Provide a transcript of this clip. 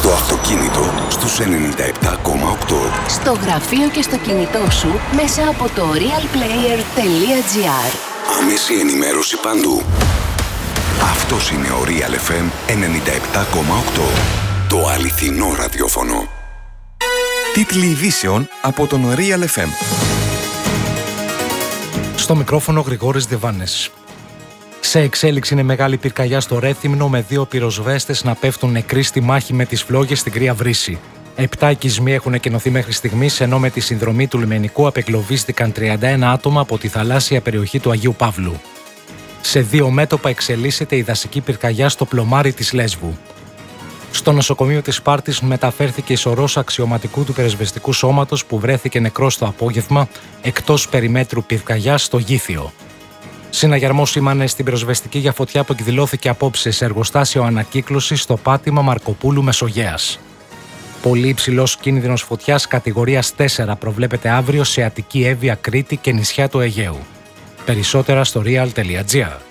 Στο αυτοκίνητο στους 97,8. Στο γραφείο και στο κινητό σου μέσα από το realplayer.gr. Άμεση ενημέρωση παντού. Αυτός είναι ο Real FM 97,8. Το αληθινό ραδιόφωνο. Τίτλοι ειδήσεων από τον Real FM. Στο μικρόφωνο Γρηγόρης Διβάνες. Σε εξέλιξη είναι μεγάλη πυρκαγιά στο Ρέθυμνο, με 2 πυροσβέστες να πέφτουν νεκροί στη μάχη με τις φλόγες στην Κρύα Βρύση. 7 οικισμοί έχουν εκενωθεί μέχρι στιγμής, ενώ με τη συνδρομή του λιμενικού απεγκλωβίστηκαν 31 άτομα από τη θαλάσσια περιοχή του Αγίου Παύλου. Σε 2 μέτωπα εξελίσσεται η δασική πυρκαγιά στο πλωμάρι της Λέσβου. Στο νοσοκομείο της Σπάρτης μεταφέρθηκε η σωρός αξιωματικού του πυροσβεστικού σώματος που βρέθηκε νεκρός το απόγευμα εκτός περιμέτρου πυρκαγιάς στο Γήθιο. Συναγερμός σήμανε στην πυροσβεστική για φωτιά που εκδηλώθηκε απόψε σε εργοστάσιο ανακύκλωσης στο πάτημα Μαρκοπούλου Μεσογέας. Πολύ υψηλός κίνδυνος φωτιάς κατηγορίας 4 προβλέπεται αύριο σε Αττική, Εύβοια, Κρήτη και νησιά του Αιγαίου. Περισσότερα στο real.gr.